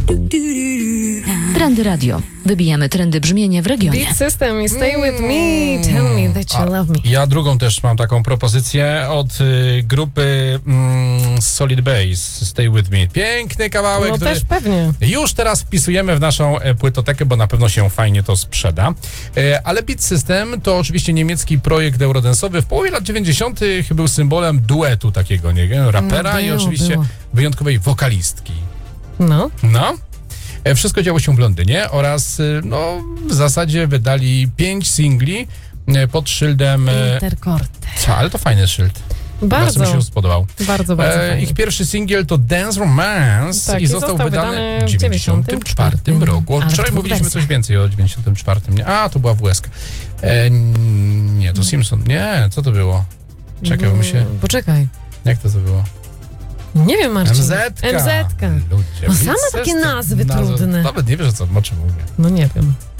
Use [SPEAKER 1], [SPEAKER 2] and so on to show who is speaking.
[SPEAKER 1] Trendy Radio. Wybijamy trendy brzmienia w regionie.
[SPEAKER 2] Beat System i Stay With Me, Tell Me That You Love Me.
[SPEAKER 3] Ja drugą też mam taką propozycję od grupy Solid Base, Stay With Me. Piękny kawałek,
[SPEAKER 2] No
[SPEAKER 3] który
[SPEAKER 2] też pewnie.
[SPEAKER 3] już teraz wpisujemy w naszą płytotekę, bo na pewno się fajnie to sprzeda. Ale Beat System to oczywiście niemiecki projekt eurodance'owy. W połowie lat 90. był symbolem duetu takiego, nie wiem, rapera i oczywiście wyjątkowej wokalistki.
[SPEAKER 2] No.
[SPEAKER 3] Wszystko działo się w Londynie oraz w zasadzie wydali 5 singli pod szyldem...
[SPEAKER 2] Intercorte.
[SPEAKER 3] Ale to fajny szyld.
[SPEAKER 2] Bardzo
[SPEAKER 3] Mi się spodobał.
[SPEAKER 2] Bardzo fajny.
[SPEAKER 3] Ich pierwszy singiel to Dance Romance
[SPEAKER 2] Tak,
[SPEAKER 3] i został wydany w 94 roku. Wczoraj mówiliśmy coś więcej o 94, nie? A, to była WSK. Nie, to Simpson. Nie, co to było? Czekaj, bo mi się...
[SPEAKER 2] Poczekaj.
[SPEAKER 3] Jak to było?
[SPEAKER 2] Nie wiem, Marcin.
[SPEAKER 3] MZ-ka.
[SPEAKER 2] MZ-ka.
[SPEAKER 3] Ludzie,
[SPEAKER 2] No same takie nazwy trudne.
[SPEAKER 3] Nawet nie wiesz, o czym mówię.
[SPEAKER 2] No nie wiem.